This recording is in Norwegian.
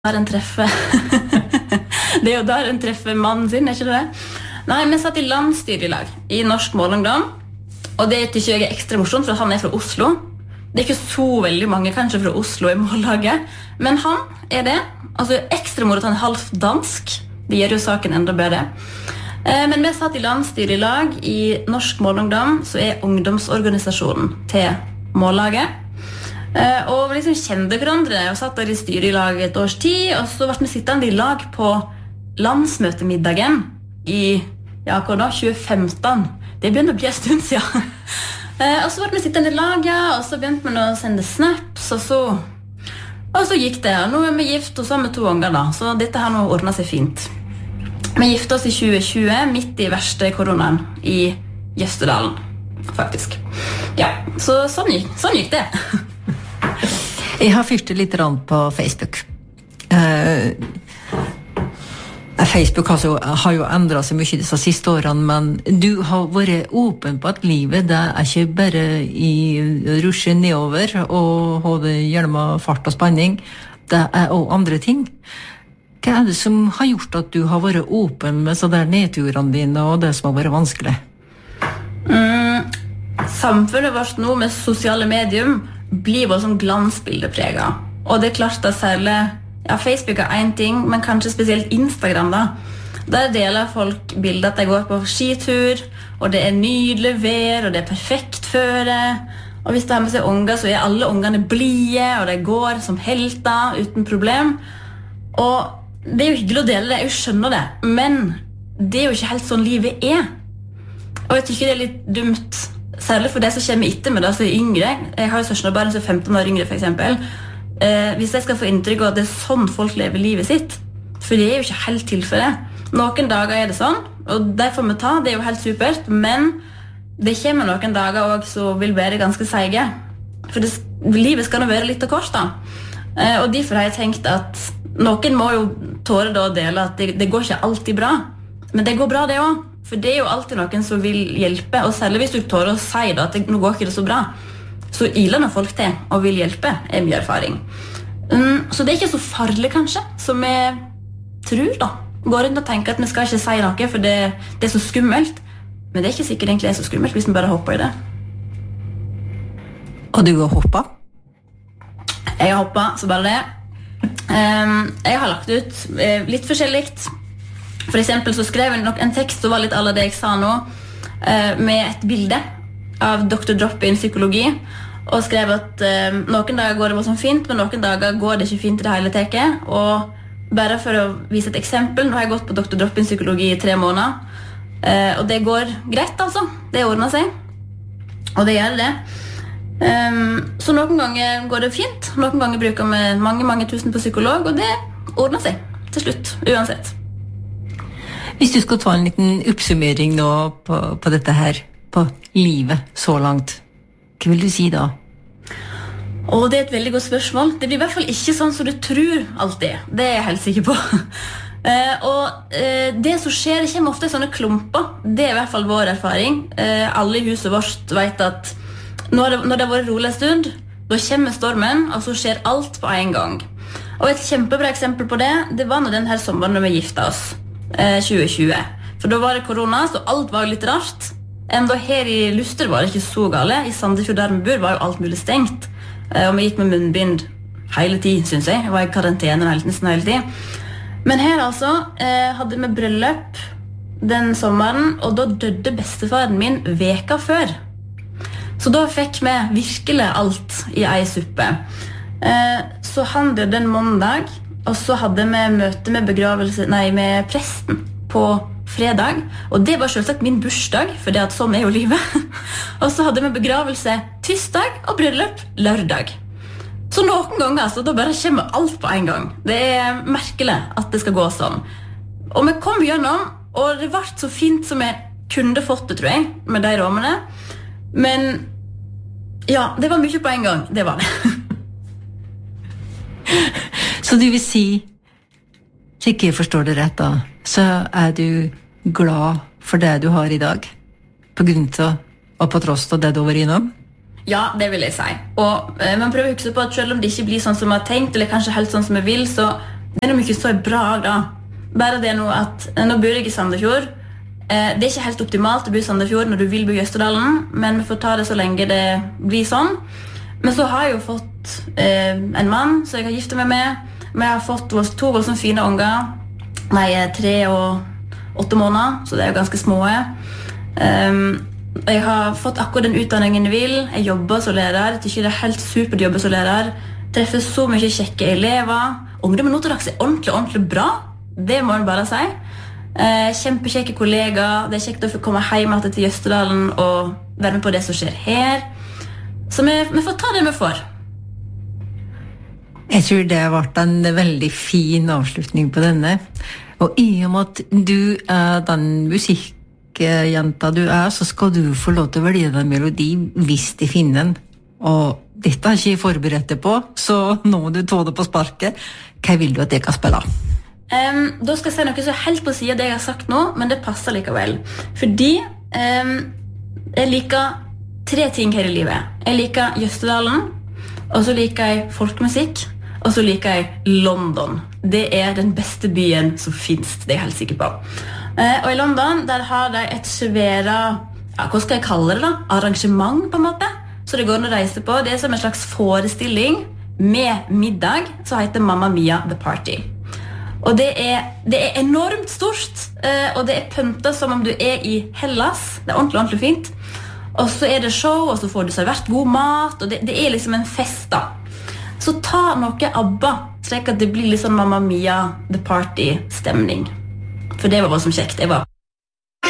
der en treffer det jo der en treffer mannen sin, ikke det? Nei, vi satt i landsstyrelag i Norsk Målungdom, og det tykker jeg ekstra morsomt, for han fra Oslo. Det ikke så veldig mange kanskje fra Oslo i mållaget, men han det. Altså ekstra moro at han halvt dansk. Det gjør jo saken enda bedre. Men vi satt i landsstyrelag i Norsk Målungdom, så ungdomsorganisasjonen til mållaget. Og vi liksom kjente hverandre og satt der i styret i lag et års tid, og så ble vi sittende i lag på landsmøtemiddagen i, hva da, 2015. Det begynte å bli en stund siden. Og så ble vi sittende i lag, og så begynte vi å sende snaps, og så gikk det. Nå vi gift, og så har vi 2 unger da, så dette her nå ordnet seg fint. Vi gifte oss i 2020, midt i verste koronaen i Jøstedalen, faktisk. Ja, så sånn gikk det. Jeg har fyrt litt på Facebook. Facebook har jo endret seg mye disse siste årene, men du har vært åpen på at livet det ikke bare i rusje nedover og ha det gjennom fart og spenning, det også andre ting. Hva det som har gjort at du har vært åpen med så der nedturene dine og det som har vært vanskelig? Samfunnet vårt nå med sosiale medium blir bare sånn glansbildepreget. Og det klart at særlig, Facebook en ting, men kanskje spesielt Instagram da. Der deler folk bilder at de går på skitur, og det nydelig vær, og det perfekt føre. Og hvis de har med seg unger, så alle ungene blige, og de går som helter uten problem. Og det jo hyggelig å dele det, jeg skjønner det, men det jo ikke helt sånn livet Og jeg tykker det litt dumt, særlig for det som kommer etter med det, så yngre. Jeg har jo søskenbarn som 15 år yngre, for eksempel. Hvis jeg skal få inntrykk av at det sånn folk lever livet sitt, for det jo ikke helt tilfellet. Noen dager det sånn, og det får vi ta, det jo helt supert, men det kommer noen dager også som vil være ganske seige. For livet skal nå være litt av kors da. Og derfor har jeg tenkt at noen må jo tåre da å dele at det går ikke alltid bra, men det går bra det også. For det jo alltid noen som vil hjelpe, og særlig hvis du tårer å si da, at nå går ikke det så bra, så iler noen folk til og vil hjelpe, mye erfaring. Så det ikke så farlig kanskje, som jeg tror da. Går rundt og tenker at vi skal ikke si noe, for det så skummelt. Men det ikke sikkert egentlig så skummelt hvis vi bare hopper i det. Og du har hoppet? Jeg har hoppet, så bare det. Jeg har lagt ut litt forskjelligt. For eksempel så skrev jeg nok en tekst som var litt alle det jeg sa nå, med et bilde av Dr. Drop-in psykologi, og skrev at noen dager går det bare sånn fint, men noen dager går det ikke fint i det hele teket. Og bare for å vise et eksempel, nå har jeg gått på Dr. Drop-in psykologi i 3 måneder, og det går greit altså, det ordner seg, og det gjør det. Så noen ganger går det fint, noen ganger bruker vi mange tusen på psykolog, og det ordner seg til slutt, uansett. Hvis du skal ta en liten oppsummering nå på dette her, på livet så langt, hva vil du si da? Det et veldig godt spørsmål. Det blir i hvert fall ikke sånn som du tror alltid. Det jeg helt sikker på. Det som skjer, det kommer ofte i sånne klumper. Det i hvert fall vår erfaring. Alle i huset vårt vet at når det har vært rolig en stund, da kommer stormen, og så skjer alt på en gang. Og et kjempebra eksempel på det var når denne sommeren når vi giftet oss. 2020. For da var det korona, så alt var litt rart. Enda her i Luster var det ikke så gale. I Sandefjord der vi bor var jo alt mulig stengt. Og vi gikk med munnbind hele tid, synes jeg. Jeg var i karantene nesten hele tid. Men her altså hadde vi bryllup den sommeren, og da døde bestefaren min veka før. Så da fikk vi virkelig alt i en suppe. Så han døde en mandag, og så hadde vi møte med presten på fredag, og det var selvsagt min bursdag, for det at sånn jo livet. Og så hadde vi begravelse tirsdag og bryllup lørdag. Så noen ganger, så da bare kommer alt på en gang. Det merkelig at det skal gå sånn. Og vi kom gjennom, og det ble så fint som jeg kunne fått det, tror jeg, med de rommene. Men ja, det var mye på en gang, det var det. Så du vil si, slik jeg forstår det rett da, så du glad for det du har i dag, på grunn av og på tross av det du var innom? Ja, det vil jeg si. Og man prøver å huske på at selv om det ikke blir sånn som man har tenkt, eller kanskje helt sånn som jeg vil, så det er mye så bra da. Bare det nå at, nå bor jeg i Sandefjord. Det er ikke helt optimalt å bo i Sandefjord når du vil bo i Østerdalen, men vi får ta det så lenge det blir sånn. Men så har jeg jo fått en mann som jeg har giftet meg med. Men jeg har fått 2 voldsomt fine unger. De er 3 og 8 måneder, så det er jo ganske små. Jeg har fått akkurat den utdanningen jeg vil. Jeg jobber som lærer. Jeg tykker det er helt supert å jobbe som lærer. Treffer så mye kjekke elever. Ungdommen nå til dags er ordentlig bra. Det må jeg bare si. Kjempekjekke kollegaer. Det er kjekt å få komme hjem til Jøsterdalen og være med på det som skjer her. Så vi får ta det vi får. Jeg tror det har vært en veldig fin avslutning på denne. Og i og med at du er den musikkjenta du er, så skal du få lov til å velge en melodi hvis de finner den. Og dette har ikke jeg forberedt deg på, så nå må du ta det på sparket. Hva vil du at jeg kan spille? Da skal jeg si noe så helt på siden av det jeg har sagt nå, men det passer likevel. Fordi jeg liker 3 ting her i livet. Jeg liker Jøsterdalen, og så liker jeg folkemusikk, og så liker jeg London. Det er den beste byen som finnes, det er jeg helt sikker på. Og i London, der har de et svære, hva skal jeg kalle det da? Arrangement på en måte. Så det går an å reise på. Det er som en slags forestilling med middag, som heter Mamma Mia The Party. Og det er enormt stort, og det er pyntet som om du er i Hellas. Det er ordentlig fint. Og så er det show, og så får du servert god mat, og det er liksom en fest da. Så ta noe ABBA, slik at det blir liksom Mamma Mia The Party-stemning. For det var bare som kjekt.